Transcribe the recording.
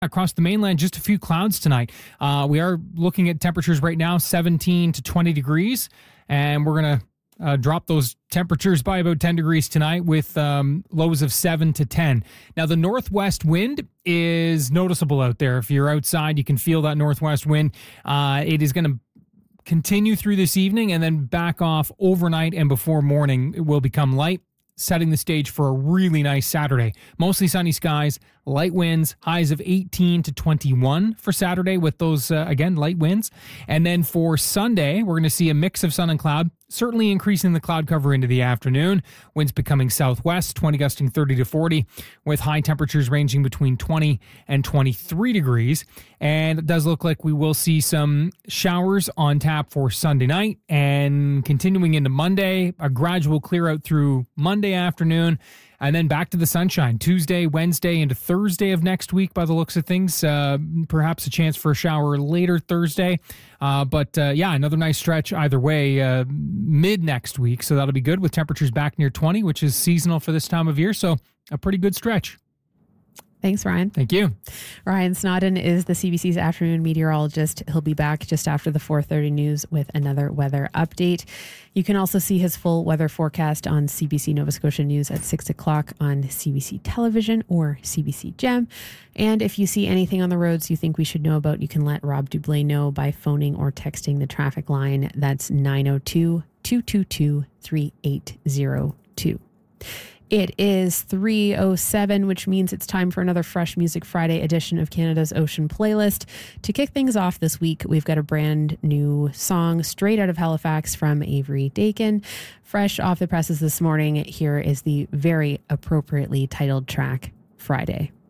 Across the mainland, just a few clouds tonight. We are looking at temperatures right now, 17 to 20 degrees, and we're going to drop those temperatures by about 10 degrees tonight with lows of 7 to 10. Now, the northwest wind is noticeable out there. If you're outside, you can feel that northwest wind. It is going to continue through this evening and then back off overnight, and before morning, it will become light, setting the stage for a really nice Saturday. Mostly sunny skies, light winds, highs of 18 to 21 for Saturday with those, again, light winds. And then for Sunday, we're going to see a mix of sun and cloud, certainly increasing the cloud cover into the afternoon. Winds becoming southwest, 20 gusting 30 to 40, with high temperatures ranging between 20 and 23 degrees. And it does look like we will see some showers on tap for Sunday night, and continuing into Monday, a gradual clear out through Monday afternoon, and then back to the sunshine Tuesday, Wednesday, into Thursday of next week by the looks of things. Perhaps a chance for a shower later Thursday. But another nice stretch either way mid next week. So that'll be good with temperatures back near 20, which is seasonal for this time of year. So a pretty good stretch. Thanks, Ryan. Thank you. Ryan Snodden is the CBC's afternoon meteorologist. He'll be back just after the 4:30 news with another weather update. You can also see his full weather forecast on CBC Nova Scotia News at 6 o'clock on CBC Television or CBC Gem. And if you see anything on the roads you think we should know about, you can let Rob Dublé know by phoning or texting the traffic line. That's 902-222-3802. It is 3:07, which means it's time for another Fresh Music Friday edition of Canada's Ocean Playlist. To kick things off this week, we've got a brand new song straight out of Halifax from Avery Dakin. Fresh off the presses this morning, here is the very appropriately titled track, Friday.